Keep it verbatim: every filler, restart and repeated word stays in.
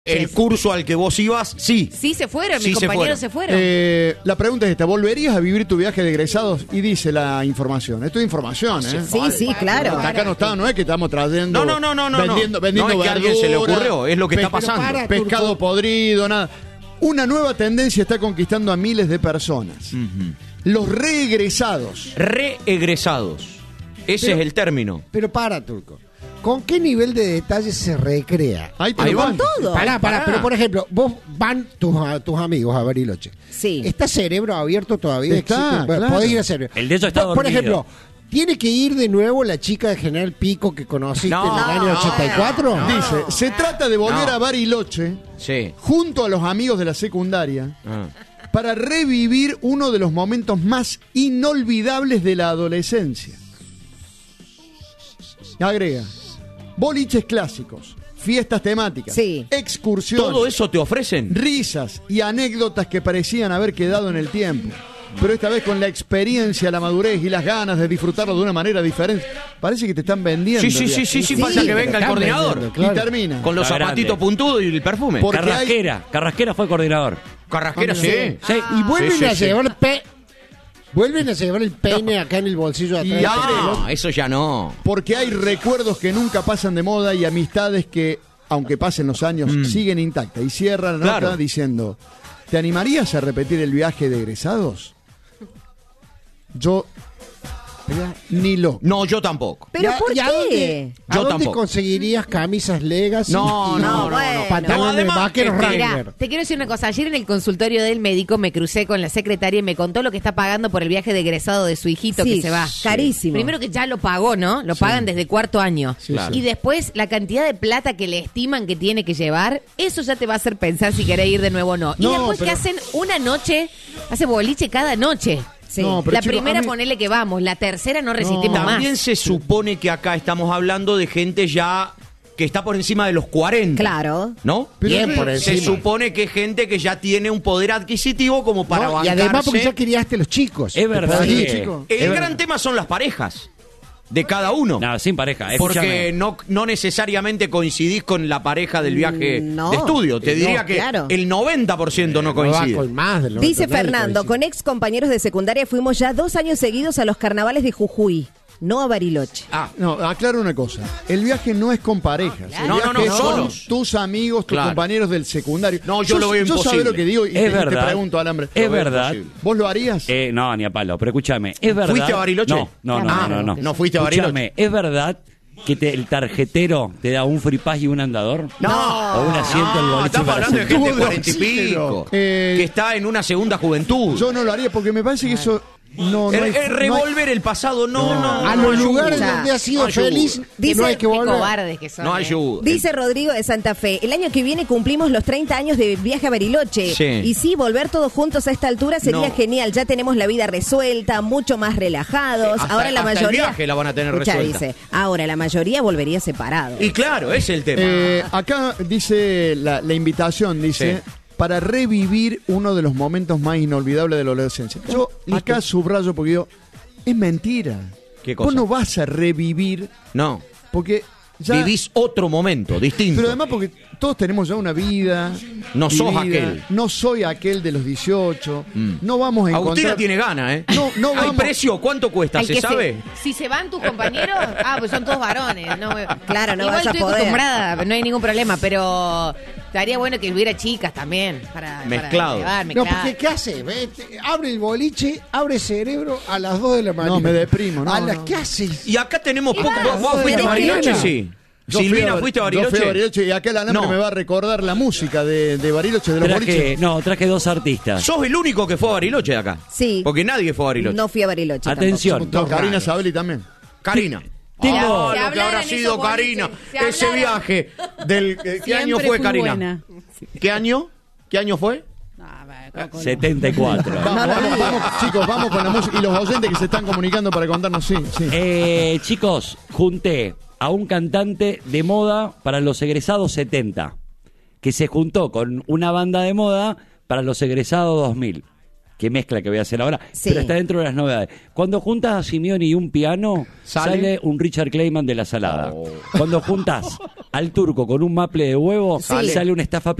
El curso al que vos ibas, sí. Sí se fueron, Sí mis se compañeros fueron. se fueron. Eh, la pregunta es esta: ¿volverías a vivir tu viaje de egresados? Y dice la información. Esto es información, ¿eh? Sí, sí, claro. Acá no está, no es que estamos trayendo. No, no, no, no, vendiendo, no. vendiendo No es que a alguien se le verdura, ocurrió, es lo que está pe- pasando. para, pescado Turco. podrido, nada. Una nueva tendencia está conquistando a miles de personas. Ujú. Los reegresados. Reegresados. Ese Pero- es el término. Pero para, Turco. ¿Con qué nivel de detalle se recrea? Ahí te Ahí lo va. van. Todo. Pará, pará, Pará. pero por ejemplo, vos van tus, a- tus amigos a Bariloche. Sí. ¿Está cerebro abierto todavía? Está, ¿Existe? Bueno, claro. podés ir a cerebro. El de ellos está por, por dormido. ejemplo, ¿tiene que ir de nuevo la chica de General Pico que conociste No, en el año no, ochenta y cuatro? no. Dice, se trata de volver No. a Bariloche Sí. junto a los amigos de la secundaria Ah. para revivir uno de los momentos más inolvidables de la adolescencia. Agrega, boliches clásicos, fiestas temáticas, Sí. excursiones, ¿Todo eso te ofrecen? risas y anécdotas que parecían haber quedado en el tiempo. Pero esta vez con la experiencia, la madurez y las ganas de disfrutarlo de una manera diferente. Parece que te están vendiendo. Sí, sí, el sí, viaje. sí, sí, Sí, falta que pero venga el están coordinador. vendiendo, claro. Y termina. Con los Está zapatitos grande. puntudos y el perfume. Por- porque Carrasquera, Carrasquera fue coordinador. Carrasquera, sí. Sí. Y vuelven Sí, sí, a sí. llevar pe... Vuelven a llevar el peine acá en el bolsillo de Y atrás. agrega- No, eso ya no. Porque hay recuerdos que nunca pasan de moda y amistades que, aunque pasen los años, siguen intactas. Y cierra la nota Claro. diciendo, ¿te animarías a repetir el viaje de egresados? Yo, ni lo. No, yo tampoco. ¿Pero ¿Y a- por y a qué? dónde, ¿a Yo dónde tampoco. conseguirías camisas Legacy No, y no, no, no. bueno. pantalones No, además, de vaqueros este, Mirá, Wrangler? te quiero decir una cosa. Ayer en el consultorio del médico me crucé con la secretaria y me contó lo que está pagando por el viaje de egresado de su hijito Sí, que se va. carísimo. Primero que ya lo pagó, ¿no? Lo pagan desde cuarto año. Sí, Claro. sí. Y después la cantidad de plata que le estiman que tiene que llevar, eso ya te va a hacer pensar si querés ir de nuevo o no. Y No, después que pero- hacen una noche, hace boliche cada noche. Sí. No, pero la chicos, primera a mí- ponele que vamos, la tercera no resistimos más. También se supone que acá estamos hablando de gente ya que está por encima de los cuarenta. Claro. ¿No? Pero Bien es- por Se encima. supone que es gente que ya tiene un poder adquisitivo como para No, y bancarse. además porque ya criaste a los chicos. Es verdad Sí, que- chico. El es gran verdad. tema son las parejas de cada uno. No, sin pareja. Porque Escúchame. no, no necesariamente coincidís con la pareja del viaje No. de estudio. Te No, diría que claro. el noventa por ciento no No va coincide. con más del Dice noventa y nueve Fernando, coincide. con ex compañeros de secundaria fuimos ya dos años seguidos a los carnavales de Jujuy, no a Bariloche. Ah, No, aclaro una cosa. El viaje no es con parejas. El No, viaje no, no, es con solos. tus amigos, tus Claro. compañeros del secundario. No, yo lo veo Yo imposible. sabés lo que digo y Es te, y te verdad. pregunto, Alambre. Es Lo veo verdad. imposible. ¿Vos lo harías? Eh, no, ni a palo, pero escúchame, es verdad. ¿Fuiste a Bariloche? No, no, no, Ah, no, no, no fuiste a Bariloche. Escúchame, ¿es verdad que te- el tarjetero te da un free pass y un andador? No, O un asiento al no, boliche estamos para hablando de sentar. gente de Tubo de cuarenta y oxígeno. pico, Eh, que está en una segunda juventud. Yo no lo haría porque me parece que eso no, no El- hay- el no hay- revolver el pasado, no, no. A no los ayuda. lugares ayuda. donde has sido No ayuda. feliz, que Dice- no hay que Qué volver. cobardes que son. No eh. ayuda. Dice Rodrigo de Santa Fe, el año que viene cumplimos los treinta años de viaje a Bariloche. Sí. Y sí, volver todos juntos a esta altura sería No. genial. Ya tenemos la vida resuelta, mucho más relajados. Hasta- ahora la hasta el mayoría... viaje la van a tener Escuchá, resuelta. dice, ahora la mayoría volvería separado. Y claro, ese es el tema. Eh, acá dice la, la invitación, dice, Sí. para revivir uno de los momentos más inolvidables de la adolescencia. Yo acá subrayo porque digo, es mentira. ¿Qué Vos cosa? no vas a revivir, No, porque ya... vivís otro momento distinto. Pero además porque todos tenemos ya una vida. No sos vivida. aquel. No soy aquel de los dieciocho. Mm. No vamos a encontrar... Agustina tiene ganas, ¿eh? No, no ¿Hay vamos- precio? ¿Cuánto cuesta? Al ¿Se que sabe? si se van tus compañeros, ah, pues son todos varones. No, Claro, no Igual vas a estoy poder. acostumbrada, no hay ningún problema, pero estaría bueno que hubiera chicas también. Para, Mezclado. Para llevar, No, mezclado. porque ¿qué hace? Ve, te- Abre el boliche, abre cerebro a las dos de la mañana. No, me deprimo, no, ¿A las no. qué haces? Y acá tenemos poco. vas? ¿Vos, vos fuiste a Tenés que Bariloche? ir. Sí. Yo fui Silvina, a- ¿fuiste a Yo Bariloche? fui a Bariloche y acá el alambre No. me va a recordar la música de, de Bariloche, de los Traje, boliches. no, traje dos artistas. Sos el único que fue a Bariloche de acá. Sí. Porque nadie fue a Bariloche. No fui a Bariloche. Atención. No, Karina Sabelli también. Karina. Tengo- Ah, Se lo que hablaron habrá esos sido boliches, Karina. se Ese hablaron. viaje del ¿qué Siempre año fue fui Karina? buena. ¿Qué año? ¿Qué año fue? Ah, va, Coco, no. setenta y cuatro. Vamos, lo vamos, digas. vamos, chicos, vamos con la música. Y los oyentes que se están comunicando para contarnos, sí, sí. Eh, chicos, junté a un cantante de moda para los egresados setenta, que se juntó con una banda de moda para los egresados dos mil. Qué mezcla que voy a hacer ahora, Sí. pero está dentro de las novedades. Cuando juntas a Simeone y un piano, ¿Sale? sale un Richard Clayman de la salada. Oh. Cuando juntas al turco con un maple de huevo, Sí. sale una estafa